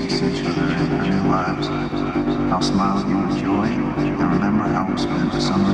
face each other in our new lives. I'll smile at you with joy and remember how we spent the summer